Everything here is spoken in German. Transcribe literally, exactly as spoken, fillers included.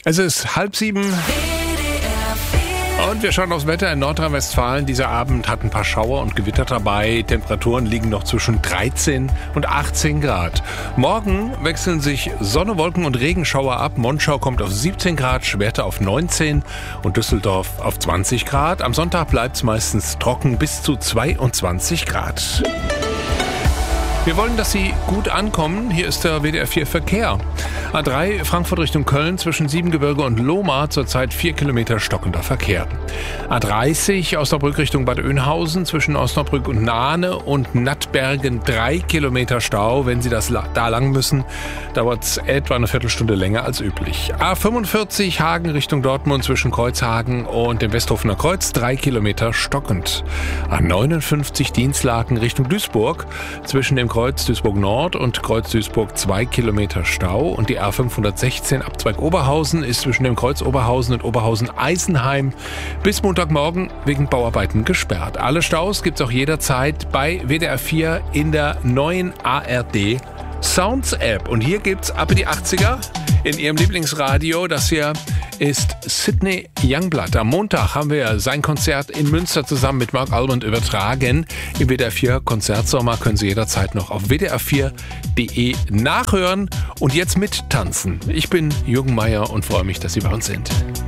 Es ist halb sieben und wir schauen aufs Wetter in Nordrhein-Westfalen. Dieser Abend hat ein paar Schauer und Gewitter dabei. Temperaturen liegen noch zwischen dreizehn und achtzehn Grad. Morgen wechseln sich Sonne, Wolken und Regenschauer ab. Monschau kommt auf siebzehn Grad, Schwerte auf neunzehn und Düsseldorf auf zwanzig Grad. Am Sonntag bleibt es meistens trocken bis zu zweiundzwanzig Grad. Wir wollen, dass Sie gut ankommen. Hier ist der W D R vier Verkehr. A drei Frankfurt Richtung Köln zwischen Siebengebirge und Lohmar zurzeit vier Kilometer stockender Verkehr. A dreißig Osnabrück Richtung Bad Oeynhausen zwischen Osnabrück und Nahne und Nattbergen drei Kilometer Stau. Wenn Sie das da lang müssen, dauert es etwa eine Viertelstunde länger als üblich. A fünfundvierzig Hagen Richtung Dortmund zwischen Kreuzhagen und dem Westhofener Kreuz drei Kilometer stockend. A neunundfünfzig Dienstlaken Richtung Duisburg zwischen dem Kreuz Duisburg Nord und Kreuz Duisburg zwei Kilometer Stau und die A fünfhundertsechzehn Abzweig Oberhausen ist zwischen dem Kreuz Oberhausen und Oberhausen-Eisenheim bis Montagmorgen wegen Bauarbeiten gesperrt. Alle Staus gibt's auch jederzeit bei W D R vier in der neuen A R D Sounds App. Und hier gibt's ab in die achtziger in Ihrem Lieblingsradio. Das hier ist Sidney Youngblood. Am Montag haben wir sein Konzert in Münster zusammen mit Mark Almond übertragen. Im W D R vier Konzertsommer können Sie jederzeit noch auf w d r vier punkt d e nachhören und jetzt mittanzen. Ich bin Jürgen Meier und freue mich, dass Sie bei uns sind.